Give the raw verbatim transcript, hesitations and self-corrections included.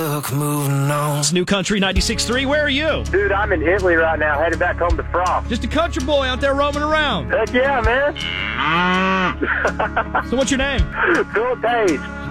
Moving on. It's New Country ninety-six point three. Where are you? Dude, I'm in Italy right now, headed back home to France. Just a country boy out there roaming around. Heck yeah, man. So what's your name? Philip Hayes.